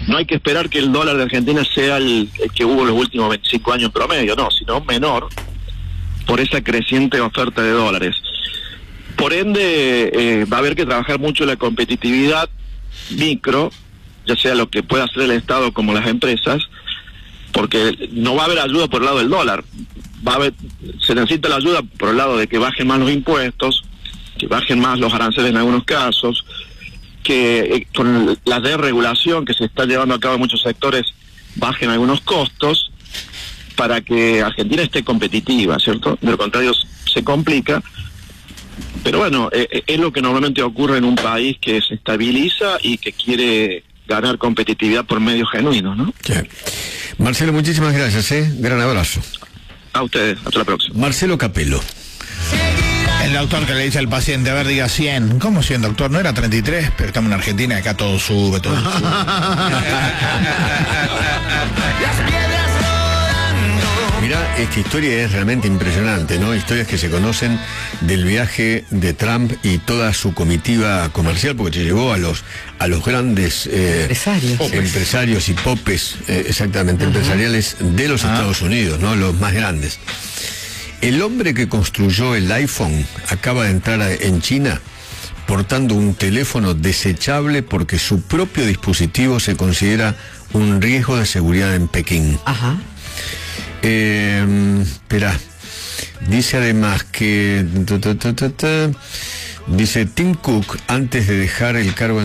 no hay que esperar que el dólar de Argentina sea el que hubo en los últimos 25 años en promedio, no, sino menor, por esa creciente oferta de dólares. Por ende, va a haber que trabajar mucho la competitividad micro, ya sea lo que pueda hacer el Estado como las empresas, porque no va a haber ayuda por el lado del dólar. Se necesita la ayuda por el lado de que bajen más los impuestos, que bajen más los aranceles en algunos casos, que con la desregulación que se está llevando a cabo en muchos sectores bajen algunos costos para que Argentina esté competitiva, ¿cierto? De lo contrario se complica. Pero bueno, es lo que normalmente ocurre en un país que se estabiliza y que quiere ganar competitividad por medios genuinos, ¿no? Sí. Marcelo, muchísimas gracias, gran abrazo. A ustedes, hasta la próxima. Marcelo Capello. El doctor que le dice al paciente, a ver, diga 100. ¿Cómo 100, doctor? No era 33, pero estamos en Argentina y acá todo sube, todo sube. Mirá, esta historia es realmente impresionante, ¿no? Historias que se conocen del viaje de Trump y toda su comitiva comercial, porque se llevó a los grandes empresarios y popes, exactamente, empresariales de los Estados Unidos, ¿no? Los más grandes. El hombre que construyó el iPhone acaba de entrar en China portando un teléfono desechable porque su propio dispositivo se considera un riesgo de seguridad en Pekín. Ajá. Espera, dice además que dice Tim Cook antes de dejar el cargo en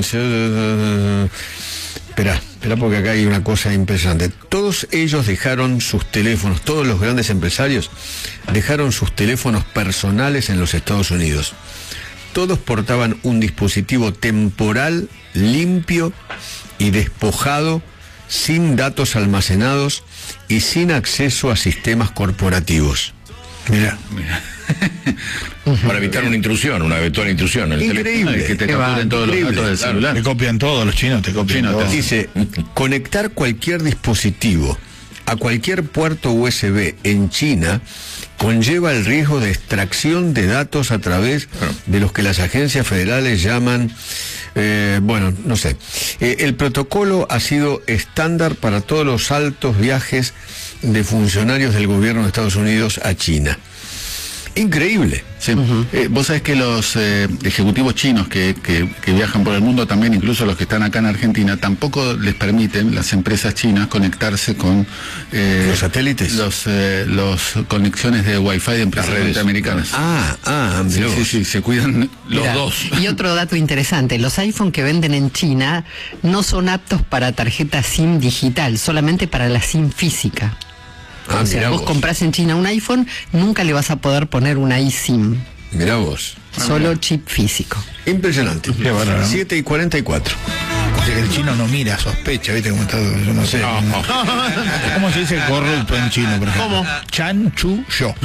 espera porque acá hay una cosa impresionante. Todos ellos dejaron sus teléfonos, todos los grandes empresarios dejaron sus teléfonos personales en los Estados Unidos. Todos portaban un dispositivo temporal, limpio y despojado, sin datos almacenados y sin acceso a sistemas corporativos. Mira. Para evitar una intrusión, una eventual intrusión. Increíble. Que te capturen todos los datos del celular. Te copian todos, los chinos te copian todo. Dice, conectar cualquier dispositivo a cualquier puerto USB en China conlleva el riesgo de extracción de datos a través de los que las agencias federales llaman, no sé. El protocolo ha sido estándar para todos los altos viajes de funcionarios del gobierno de Estados Unidos a China. Increíble. Sí. Vos sabés que los ejecutivos chinos que viajan por el mundo, también incluso los que están acá en Argentina, tampoco les permiten, las empresas chinas, conectarse con los satélites, los conexiones de Wi-Fi de empresas norteamericanas. Sí, se cuidan los dos. Y otro dato interesante, los iPhone que venden en China no son aptos para tarjeta SIM digital, solamente para la SIM física. O sea, vos comprás en China un iPhone, nunca le vas a poder poner una eSIM. Mirá vos. Solo chip físico. Impresionante. Qué bárbaro, ¿no? 7:44. El chino no mira, sospecha, ¿viste cómo está? Yo no sé. ¿Cómo se dice corrupto en chino, por ejemplo? ¿Cómo? Chan Chu Yo.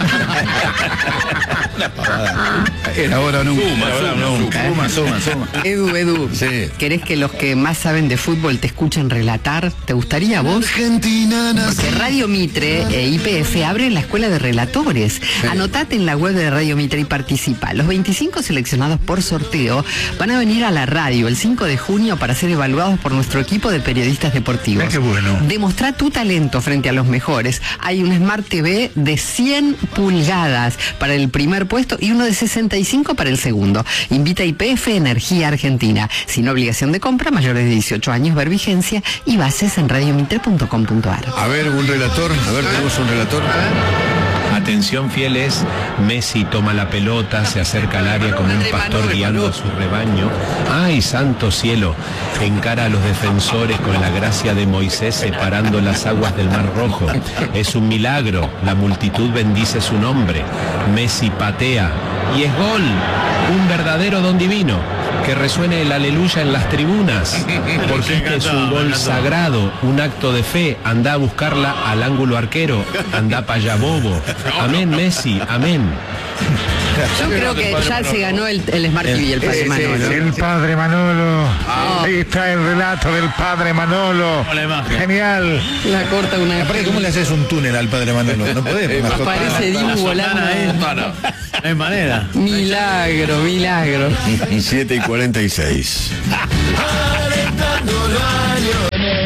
Era ahora nunca. Suma. Edu, sí. ¿Querés que los que más saben de fútbol te escuchen relatar? ¿Te gustaría a vos? Porque Radio Mitre e IPF abren la escuela de relatores. Sí. Anotate en la web de Radio Mitre y participa. Los 25 seleccionados por sorteo van a venir a la radio el 5 de junio para ser evaluados por nuestro equipo de periodistas deportivos. Qué bueno. Demostrá tu talento frente a los mejores. Hay un Smart TV de 100 pulgadas para el primer puesto y uno de 65 para el segundo. Invita a IPF Energía Argentina. Sin obligación de compra, mayores de 18 años, ver vigencia y bases en radiomitre.com.ar. A ver, tenemos un relator. Atención fieles, Messi toma la pelota, se acerca al área como un pastor guiando a su rebaño. ¡Ay, santo cielo! Encara a los defensores con la gracia de Moisés separando las aguas del Mar Rojo. Es un milagro, la multitud bendice su nombre. Messi patea y es gol, un verdadero don divino. Que resuene el aleluya en las tribunas, porque este es un gol sagrado, un acto de fe. Anda a buscarla al ángulo arquero, anda pa' allá bobo. Amén, Messi, amén. Yo creo que ya se ganó el Smart TV y el Padre Manolo. El Padre Manolo. Ahí está el relato del Padre Manolo. Genial. La corta una. Aparte, ¿cómo le haces un túnel al Padre Manolo? No podés. Parece Dibu volando. No hay manera. Milagro. 7:46.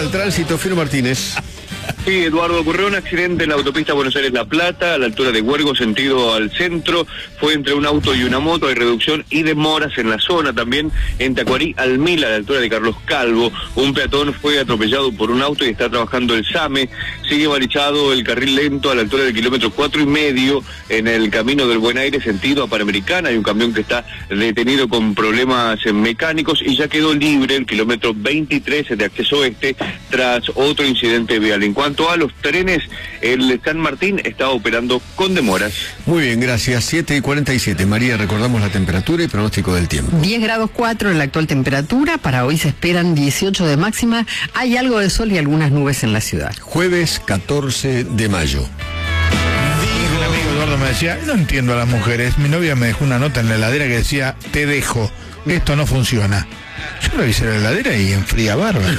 al tránsito, Fino Martínez. Sí, Eduardo, ocurrió un accidente en la autopista Buenos Aires-La Plata, a la altura de Huergo, sentido al centro. Fue entre un auto y una moto, hay reducción y demoras en la zona. También en Tacuarí, Almila, a la altura de Carlos Calvo. Un peatón fue atropellado por un auto y está trabajando el SAME. Sigue balizado el carril lento a la altura del kilómetro 4,5 en el camino del Buen Aire, sentido a Panamericana. Hay un camión que está detenido con problemas mecánicos y ya quedó libre el kilómetro 23 de acceso oeste tras otro incidente vial. En cuanto a los trenes, el San Martín está operando con demoras. Muy bien, gracias. 7:47. María, recordamos la temperatura y pronóstico del tiempo. 10 grados 4 en la actual temperatura. Para hoy se esperan 18 de máxima. Hay algo de sol y algunas nubes en la ciudad. Jueves 14 de mayo. Un amigo Eduardo me decía, no entiendo a las mujeres. Mi novia me dejó una nota en la heladera que decía, te dejo, esto no funciona. Yo revisé la heladera y enfría bárbaro.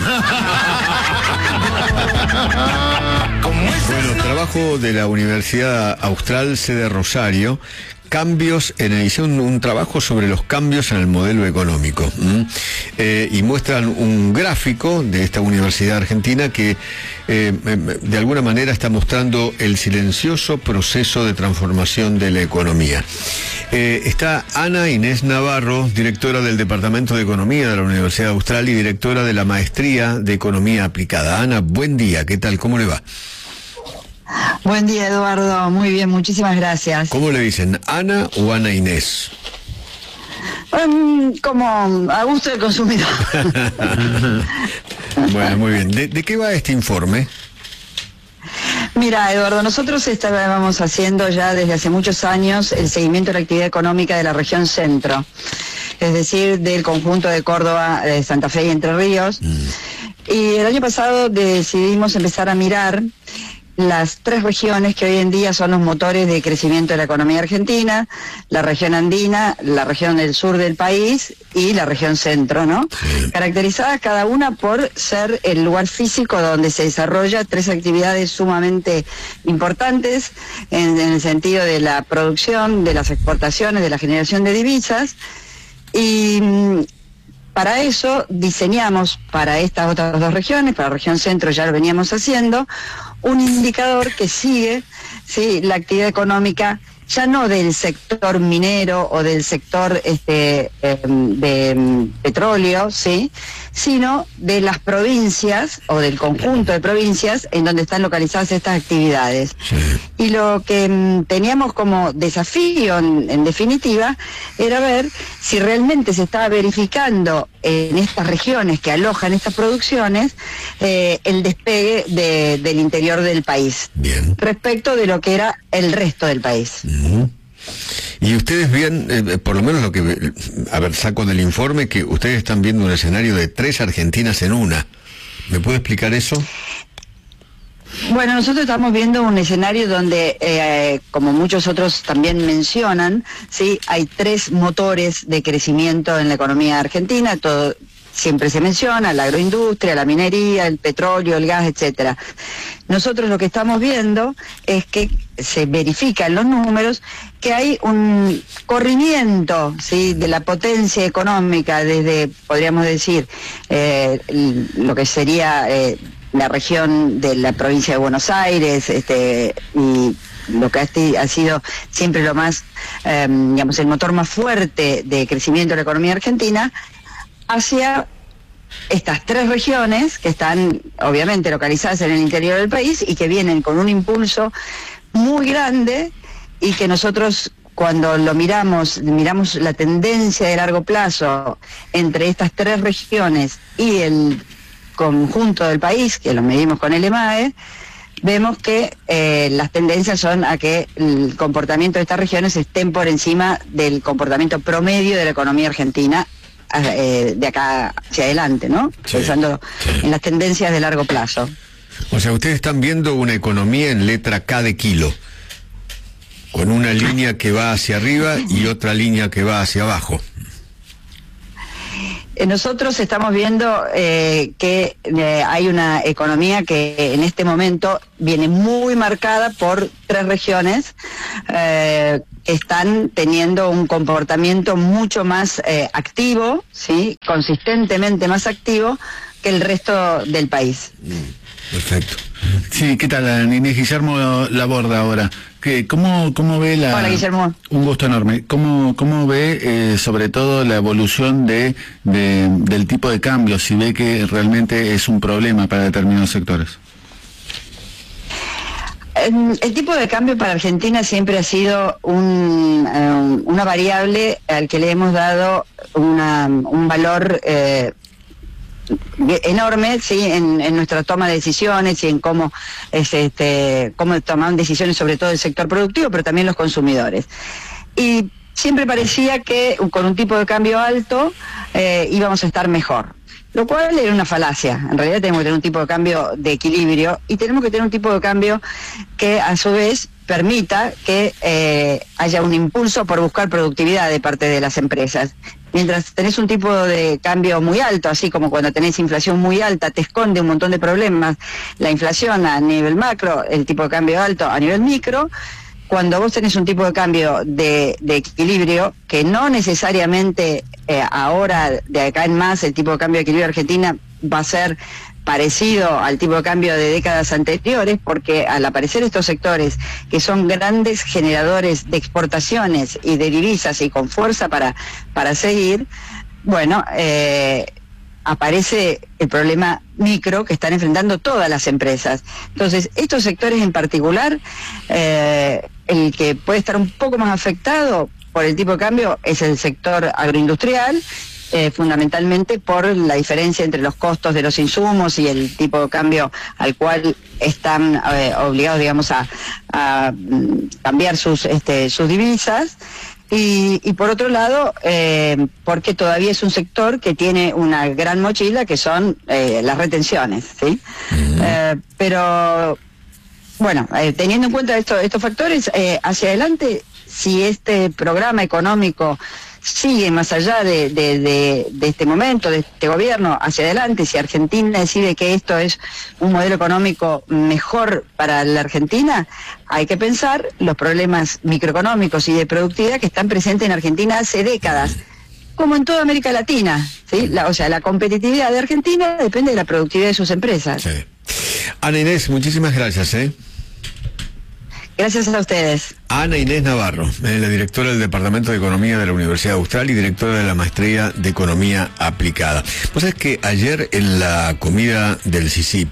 Bueno, trabajo de la Universidad Austral, sede Rosario. Hicieron un trabajo sobre los cambios en el modelo económico. Y muestran un gráfico de esta universidad argentina que de alguna manera está mostrando el silencioso proceso de transformación de la economía. Está Ana Inés Navarro, directora del Departamento de Economía de la Universidad Austral y directora de la Maestría de Economía Aplicada. Ana, buen día, ¿qué tal? ¿Cómo le va? Buen día, Eduardo. Muy bien, muchísimas gracias. ¿Cómo le dicen, Ana o Ana Inés? Como a gusto del consumidor. Bueno, muy bien. ¿De qué va este informe? Mira, Eduardo, nosotros estábamos haciendo ya desde hace muchos años el seguimiento de la actividad económica de la región centro, es decir, del conjunto de Córdoba, de Santa Fe y Entre Ríos. Y el año pasado decidimos empezar a mirar las 3 regiones que hoy en día son los motores de crecimiento de la economía argentina: la región andina, la región del sur del país y la región centro, ¿no? Sí. Caracterizadas cada una por ser el lugar físico donde se desarrolla 3 actividades sumamente importantes en el sentido de la producción, de las exportaciones, de la generación de divisas. Y para eso diseñamos para estas otras 2 regiones, para la región centro ya lo veníamos haciendo, un indicador que sigue, ¿sí?, la actividad económica, ya no del sector minero o del sector de petróleo, ¿sí?, sino de las provincias o del conjunto de provincias en donde están localizadas estas actividades. Sí. Y lo que teníamos como desafío, en definitiva, era ver si realmente se estaba verificando en estas regiones que alojan estas producciones el despegue del interior del país. Bien. Respecto de lo que era el resto del país. Y ustedes ven, por lo menos lo que, saco del informe, que ustedes están viendo un escenario de 3 Argentinas en una. ¿Me puede explicar eso? Bueno, nosotros estamos viendo un escenario donde, como muchos otros también mencionan, sí, hay 3 motores de crecimiento en la economía argentina. Todo siempre se menciona: la agroindustria, la minería, el petróleo, el gas, etcétera. Nosotros lo que estamos viendo es que se verifica en los números que hay un corrimiento, ¿sí?, de la potencia económica desde, podríamos decir, lo que sería la región de la provincia de Buenos Aires, y lo que ha sido siempre lo más, el motor más fuerte de crecimiento de la economía argentina, hacia estas 3 regiones que están obviamente localizadas en el interior del país y que vienen con un impulso muy grande, y que nosotros, cuando lo miramos la tendencia de largo plazo entre estas 3 regiones y el conjunto del país, que lo medimos con el EMAE, vemos que las tendencias son a que el comportamiento de estas regiones estén por encima del comportamiento promedio de la economía argentina de acá hacia adelante, ¿no? Sí, pensando en las tendencias de largo plazo. O sea, ustedes están viendo una economía en letra K de kilo, con una línea que va hacia arriba y otra línea que va hacia abajo. Nosotros estamos viendo que hay una economía que en este momento viene muy marcada por 3 regiones que están teniendo un comportamiento mucho más activo, ¿sí?, consistentemente más activo que el resto del país. Perfecto. Sí, ¿qué tal, Inés? Guillermo Laborda ahora. ¿Cómo ve la... Hola, Guillermo. Un gusto enorme. ¿Cómo ve sobre todo la evolución del tipo de cambio? Si ve que realmente es un problema para determinados sectores. El tipo de cambio para Argentina siempre ha sido una variable al que le hemos dado un valor enorme, sí, en nuestra toma de decisiones y en cómo toman decisiones, sobre todo el sector productivo, pero también los consumidores. Y siempre parecía que con un tipo de cambio alto íbamos a estar mejor. Lo cual era una falacia. En realidad tenemos que tener un tipo de cambio de equilibrio y tenemos que tener un tipo de cambio que a su vez permita que haya un impulso por buscar productividad de parte de las empresas. Mientras tenés un tipo de cambio muy alto, así como cuando tenés inflación muy alta, te esconde un montón de problemas. La inflación a nivel macro, el tipo de cambio alto a nivel micro. Cuando vos tenés un tipo de cambio de equilibrio, que no necesariamente ahora, de acá en más, el tipo de cambio de equilibrio de Argentina va a ser parecido al tipo de cambio de décadas anteriores, porque al aparecer estos sectores que son grandes generadores de exportaciones y de divisas y con fuerza para seguir, bueno, aparece el problema micro que están enfrentando todas las empresas. Entonces, estos sectores en particular, el que puede estar un poco más afectado por el tipo de cambio es el sector agroindustrial, fundamentalmente por la diferencia entre los costos de los insumos y el tipo de cambio al cual están obligados, digamos, a cambiar sus divisas. Y por otro lado, porque todavía es un sector que tiene una gran mochila, que son las retenciones, ¿sí? Pero, bueno, teniendo en cuenta estos factores, hacia adelante, si este programa económico sigue más allá de este momento, de este gobierno, hacia adelante, si Argentina decide que esto es un modelo económico mejor para la Argentina, hay que pensar los problemas microeconómicos y de productividad que están presentes en Argentina hace décadas, como en toda América Latina, ¿sí? La competitividad de Argentina depende de la productividad de sus empresas. Sí. Ana Inés, muchísimas gracias. Gracias a ustedes. Ana Inés Navarro, la directora del Departamento de Economía de la Universidad Austral y directora de la Maestría de Economía Aplicada. Pues es que ayer en la comida del CICIP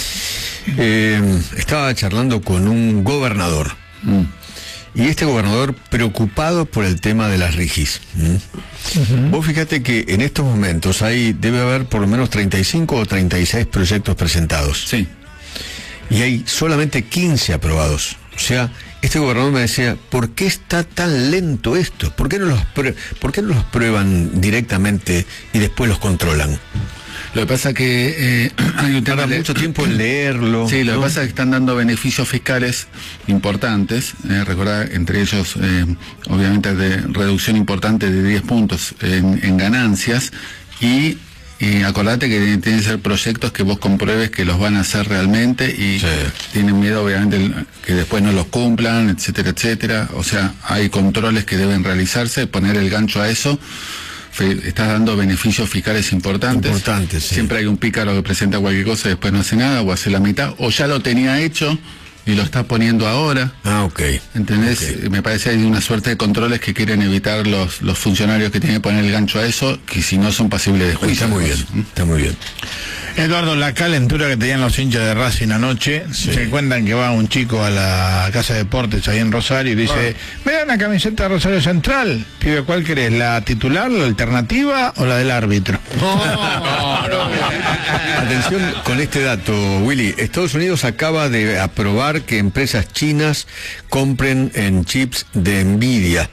estaba charlando con un gobernador. Y este gobernador preocupado por el tema de las RIGIs. Vos fíjate que en estos momentos debe haber por lo menos 35 o 36 proyectos presentados. Sí. Y hay solamente 15 aprobados. O sea, este gobernador me decía, ¿por qué está tan lento esto? ¿Por qué no los prueban directamente y después los controlan? Lo que pasa que hay un tema tarda mucho tiempo en leerlo. Sí, lo ¿no? que pasa es que están dando beneficios fiscales importantes. Recordad, entre ellos, obviamente, de reducción importante de 10 puntos en ganancias. Y acordate que tienen que ser proyectos que vos compruebes que los van a hacer realmente y sí. Tienen miedo, obviamente, que después no los cumplan, etcétera, etcétera. O sea, hay controles que deben realizarse, poner el gancho a eso. Estás dando beneficios fiscales importantes. Sí. Siempre hay un pícaro que presenta cualquier cosa y después no hace nada, o hace la mitad, o ya lo tenía hecho y lo está poniendo ahora. Ok. ¿Entendés? Okay. Me parece que hay una suerte de controles que quieren evitar los funcionarios que tienen que poner el gancho a eso, que si no son pasibles de juicio. Está muy bien, está muy bien. Eduardo, la calentura que tenían los hinchas de Racing anoche, sí. Se cuentan que va un chico a la Casa de Deportes ahí en Rosario y dice, me da una camiseta de Rosario Central. Pibe, ¿cuál querés? ¿La titular, la alternativa o la del árbitro? No. Atención con este dato, Willy. Estados Unidos acaba de aprobar que empresas chinas compren en chips de Nvidia.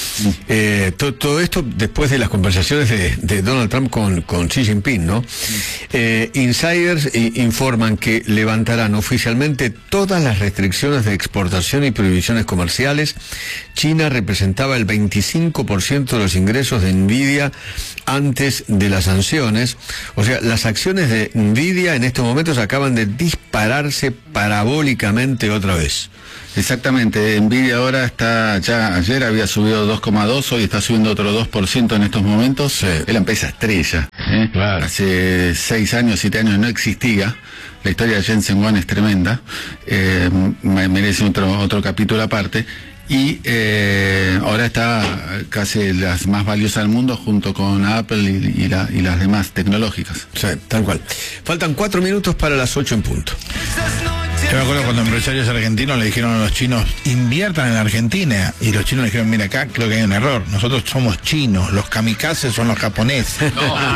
Todo esto después de las conversaciones de Donald Trump con Xi Jinping, ¿no? Insiders informan que levantarán oficialmente todas las restricciones de exportación y prohibiciones comerciales. China representaba el 25% de los ingresos de Nvidia antes de las sanciones. O sea, las acciones de Nvidia en estos momentos acaban de dispararse parabólicamente otra vez. Exactamente, Nvidia ahora está, ya ayer había subido 2,2, hoy está subiendo otro 2% en estos momentos. Sí. Es la empresa estrella Claro. Hace 6 años, 7 años no existía. La historia de Jensen Huang es tremenda, merece otro capítulo aparte. Y ahora está casi las más valiosas del mundo junto con Apple y las demás tecnológicas. Sí, tal cual. Faltan 4 minutos para las 8 en punto. Yo me acuerdo cuando empresarios argentinos le dijeron a los chinos, inviertan en Argentina. Y los chinos le dijeron, mira, acá creo que hay un error. Nosotros somos chinos, los kamikazes son los japoneses.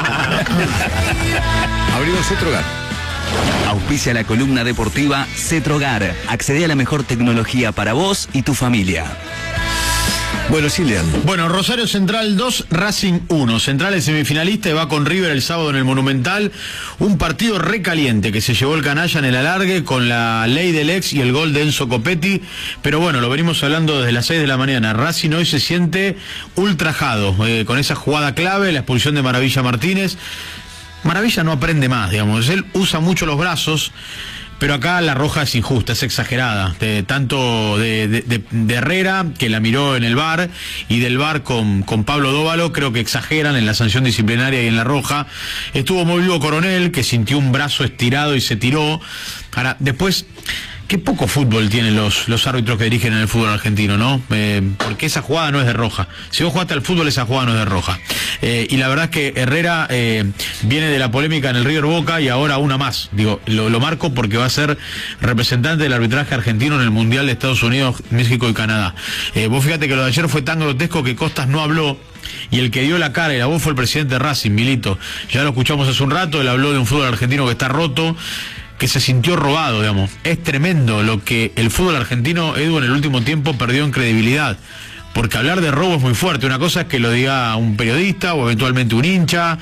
Abrimos Cetrogar. Auspicia la columna deportiva Cetrogar. Accede a la mejor tecnología para vos y tu familia. Bueno, sí, Leandro. Bueno, Rosario Central 2, Racing 1. Central es semifinalista y va con River el sábado en el Monumental. Un partido recaliente que se llevó el canalla en el alargue con la ley del ex y el gol de Enzo Copetti. Pero bueno, lo venimos hablando desde las 6 de la mañana. Racing hoy se siente ultrajado con esa jugada clave, la expulsión de Maravilla Martínez. Maravilla no aprende más, digamos. Él usa mucho los brazos, pero acá la roja es injusta, es exagerada. Tanto de Herrera, que la miró en el VAR, y del VAR con Pablo Dóvalo, creo que exageran en la sanción disciplinaria y en la roja. Estuvo muy vivo Coronel, que sintió un brazo estirado y se tiró. Ahora, después, qué poco fútbol tienen los árbitros que dirigen en el fútbol argentino, ¿no? Porque esa jugada no es de roja. Si vos jugaste al fútbol, esa jugada no es de roja. Y la verdad es que Herrera viene de la polémica en el River Boca y ahora una más. Digo, lo marco porque va a ser representante del arbitraje argentino en el Mundial de Estados Unidos, México y Canadá. Vos fíjate que lo de ayer fue tan grotesco que Costas no habló. Y el que dio la cara y la voz fue el presidente de Racing, Milito. Ya lo escuchamos hace un rato, él habló de un fútbol argentino que está roto, que se sintió robado, digamos. Es tremendo lo que el fútbol argentino, Edu, en el último tiempo perdió en credibilidad. Porque hablar de robo es muy fuerte. Una cosa es que lo diga un periodista o eventualmente un hincha,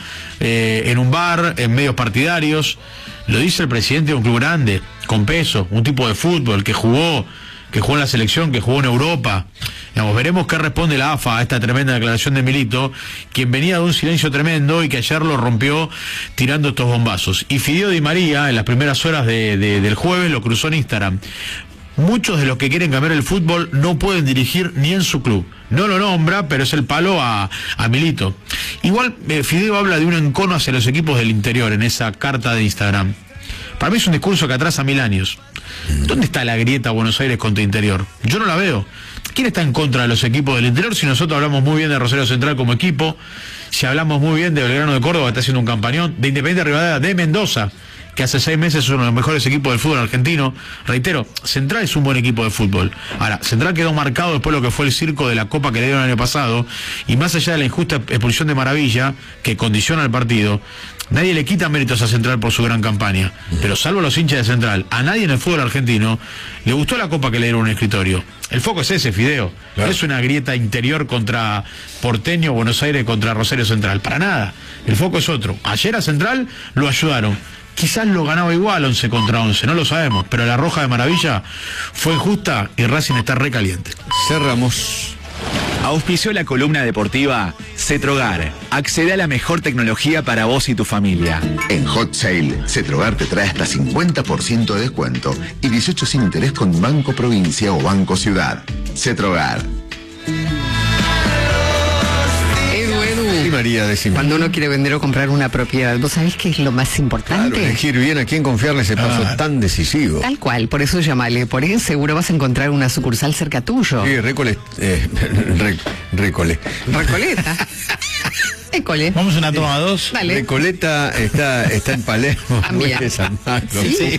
en un bar, en medios partidarios. Lo dice el presidente de un club grande, con peso, un tipo de fútbol que jugó en la selección, que jugó en Europa. Digamos, veremos qué responde la AFA a esta tremenda declaración de Milito, quien venía de un silencio tremendo y que ayer lo rompió tirando estos bombazos. Y Fideo Di María, en las primeras horas del jueves, lo cruzó en Instagram. Muchos de los que quieren cambiar el fútbol no pueden dirigir ni en su club. No lo nombra, pero es el palo a Milito. Igual Fideo habla de un encono hacia los equipos del interior en esa carta de Instagram. Para mí es un discurso que atrasa 1000 años. ¿Dónde está la grieta Buenos Aires contra Interior? Yo no la veo. ¿Quién está en contra de los equipos del interior si nosotros hablamos muy bien de Rosario Central como equipo, si hablamos muy bien de Belgrano de Córdoba, que está haciendo un campañón, de Independiente Rivadavia, de Mendoza, que hace 6 meses es uno de los mejores equipos del fútbol argentino? Reitero, Central es un buen equipo de fútbol. Ahora, Central quedó marcado después de lo que fue el circo de la Copa que le dieron el año pasado, y más allá de la injusta expulsión de Maravilla, que condiciona el partido, nadie le quita méritos a Central por su gran campaña. Pero salvo a los hinchas de Central, a nadie en el fútbol argentino le gustó la Copa que le dieron en un escritorio. El foco es ese, Fideo. Claro. No es una grieta interior contra Porteño, Buenos Aires contra Rosario Central. Para nada. El foco es otro. Ayer a Central lo ayudaron. Quizás lo ganaba igual 11 contra 11, no lo sabemos, pero la roja de Maravilla fue injusta y Racing está recaliente. Cerramos. Auspició la columna deportiva Cetrogar. Accede a la mejor tecnología para vos y tu familia. En Hot Sale, Cetrogar te trae hasta 50% de descuento y 18 sin interés con Banco Provincia o Banco Ciudad. Cetrogar. María, cuando uno quiere vender o comprar una propiedad, ¿vos sabés qué es lo más importante? Claro, elegir bien a quién confiarle ese paso tan decisivo. Tal cual, por eso llámale, por ahí seguro vas a encontrar una sucursal cerca tuyo. Sí, Recoleta. École. Vamos a una toma 2. Dale. Recoleta está en Palermo. San Marcos. Sí.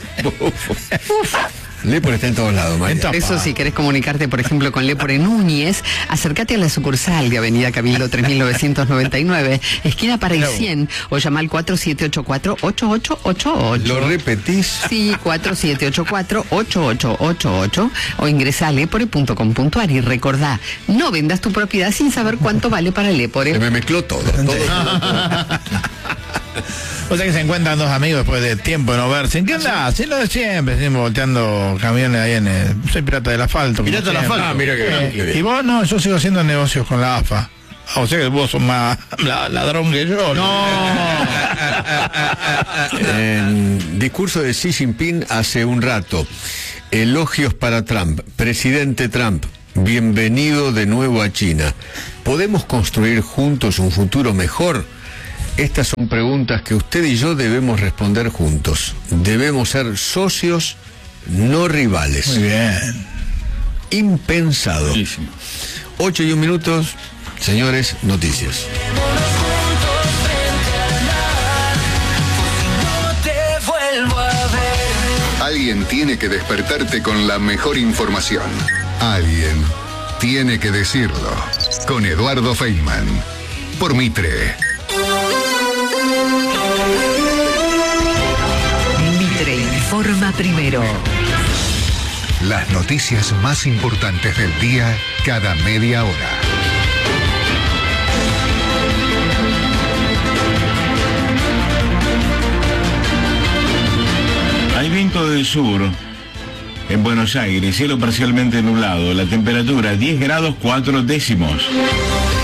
Lepore está en todos lados, María. Eso, si querés comunicarte, por ejemplo, con Lepore Núñez, acércate a la sucursal de Avenida Cabildo 3999, esquina Paraicien, o llama al 4784-8888. ¿Lo repetís? Sí, 4784-8888, o ingresa a lepore.com.ar y recordá, no vendas tu propiedad sin saber cuánto vale para Lepore. Se me mezcló todo. O sea que se encuentran dos amigos después de tiempo de no verse. ¿En qué andás? Sí, lo de siempre. Seguimos volteando camiones ahí en el... Soy pirata del asfalto. Pirata del asfalto. Mira que bien. Y vos no, yo sigo haciendo negocios con la AFA. O sea que vos sos más ladrón que yo. No. En discurso de Xi Jinping hace un rato. Elogios para Trump. Presidente Trump, bienvenido de nuevo a China. ¿Podemos construir juntos un futuro mejor? Estas son preguntas que usted y yo debemos responder juntos. Debemos ser socios, no rivales. Muy bien. Impensado. 8:01, señores, noticias. Alguien tiene que despertarte con la mejor información. Alguien tiene que decirlo. Con Eduardo Feynman. Por Mitre. Mitre informa primero. Las noticias más importantes del día cada media hora. Hay viento del sur en Buenos Aires, cielo parcialmente nublado, la temperatura 10 grados 4 décimos.